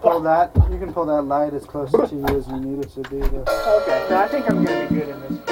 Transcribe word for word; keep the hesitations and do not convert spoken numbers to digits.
pull that. You can pull that light as close to you as you need it to be. To... Okay. No, I think I'm gonna be good in this